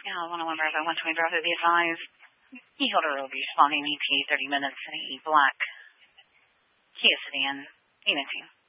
Yeah, 101 Bravo, 120 Bravo, be advised. E-holder will be responding ETA 30 minutes in a black Kia sedan, Unity.